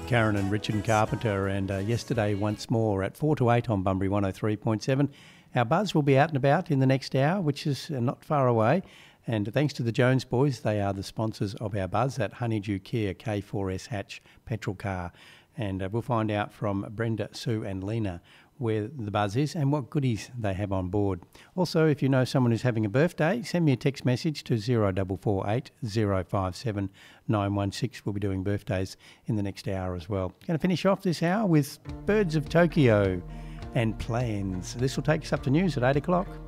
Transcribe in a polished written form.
Karen and Richard and Carpenter, and yesterday once more at 4 to 8 on Bunbury 103.7. Our buzz will be out and about in the next hour, which is not far away. And thanks to the Jones boys, they are the sponsors of our buzz at Honeydew Kia K4S Hatch petrol car. And we'll find out from Brenda, Sue and Lena where the buzz is and what goodies they have on board. Also, if you know someone who's having a birthday, send me a text message to 0448 057 916. We'll be doing birthdays in the next hour as well. Going to finish off this hour with Birds of Tokyo and Plans. This will take us up to news at 8 o'clock.